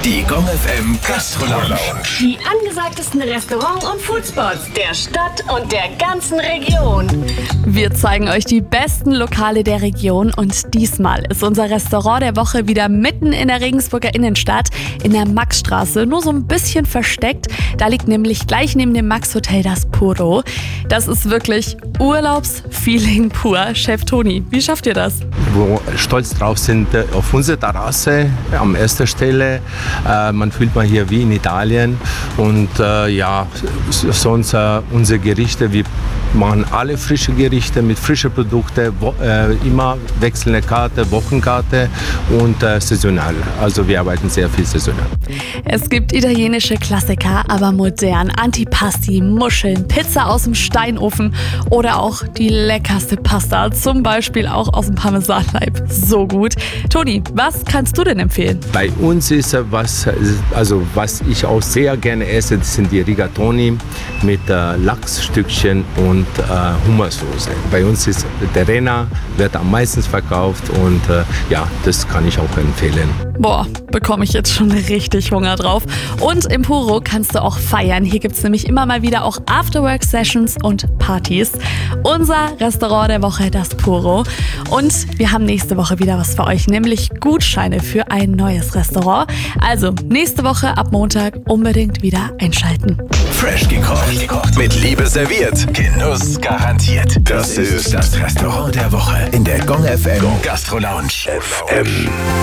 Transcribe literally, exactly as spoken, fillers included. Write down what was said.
Die Gong F M Gastro Lounge. Die angesagtesten Restaurant- und Foodspots der Stadt und der ganzen Region. Wir zeigen euch die besten Lokale der Region und diesmal ist unser Restaurant der Woche wieder mitten in der Regensburger Innenstadt in der Maxstraße, nur so ein bisschen versteckt. Da liegt nämlich gleich neben dem Max Hotel das Puro. Das ist wirklich Urlaubsfeeling pur. Chef Toni, wie schafft ihr das? Wo stolz drauf sind auf unsere Terrasse an erster Stelle. Äh, man fühlt man hier wie in Italien und äh, ja, sonst äh, unsere Gerichte, wir machen alle frische Gerichte mit frischen Produkten, wo, äh, immer wechselnde Karte, Wochenkarte und äh, saisonal. Also wir arbeiten sehr viel saisonal. Es gibt italienische Klassiker, aber modern. Antipasti, Muscheln, Pizza aus dem Steinofen oder auch die leckerste Pasta, zum Beispiel auch aus dem Parmesanleib. So gut. Toni, was kannst du denn empfehlen? Bei uns ist äh, was, also was ich auch sehr gerne esse, das sind die Rigatoni mit äh, Lachsstückchen und äh, Hummersoße. Bei uns ist der Renner, wird am meisten verkauft und äh, ja, das kann ich auch empfehlen. Boah, bekomme ich jetzt schon richtig Hunger drauf. Und im Puro kannst du auch feiern. Hier gibt es nämlich immer mal wieder auch Afterwork-Sessions und Partys. Unser Restaurant der Woche, das Puro. Und wir haben nächste Woche wieder was für euch, nämlich Gutscheine für ein neues Restaurant. Also nächste Woche ab Montag unbedingt wieder einschalten. Fresh gekocht. Mit Liebe serviert. Genuss garantiert. Das ist das Restaurant der Woche in der Gong F M Gastro Lounge. F M.